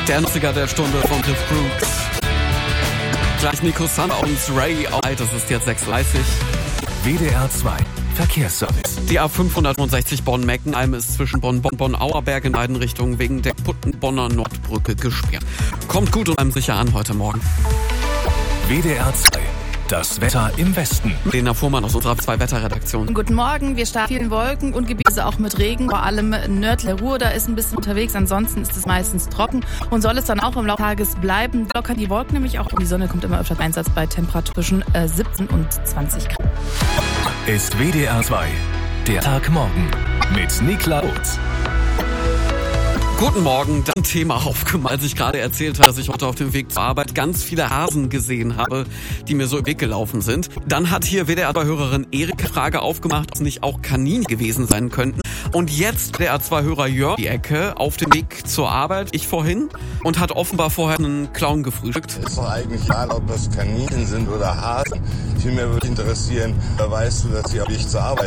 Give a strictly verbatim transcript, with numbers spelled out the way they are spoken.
Der neunziger der Stunde von Cliff Brooks. Gleich Nico Sander und Ray. Das ist jetzt sechs Uhr dreißig. W D R zwei Verkehrsservice. Die A fünfhundertfünfundsechzig Bonn-Meckenheim ist zwischen Bonn-Bonn-Auerberg in beiden Richtungen wegen der kaputten Bonner Nordbrücke gesperrt. Kommt gut und bleibt sicher an heute Morgen. W D R zwei. Das Wetter im Westen. Lena Fuhrmann aus unserer zwei Wetterredaktion. Guten Morgen, wir starten vielen Wolken und Gebiete auch mit Regen, vor allem nördlich der Ruhr, da ist ein bisschen unterwegs, ansonsten ist es meistens trocken und soll es dann auch im Laufe des Tages bleiben. Lockern die Wolken nämlich auch und die Sonne kommt immer öfter zum Einsatz bei Temperaturen zwischen äh, siebzehn und zwanzig Grad. Ist W D R zwei, der Tag morgen mit Nicola Oetz. Guten Morgen, dann Thema aufgemacht, als ich gerade erzählt habe, dass ich heute auf dem Weg zur Arbeit ganz viele Hasen gesehen habe, die mir so im Weg gelaufen sind. Dann hat hier W D R zwei-Hörerin Erika Frage aufgemacht, ob es nicht auch Kaninchen gewesen sein könnten. Und jetzt W D R zwei-Hörer Jörg die Ecke auf dem Weg zur Arbeit, ich vorhin, und hat offenbar vorher einen Clown gefrühstückt. Ist doch eigentlich egal, ob das Kaninchen sind oder Hasen. Vielmehr würde mich interessieren, weißt du, dass sie auf dich zur Arbeit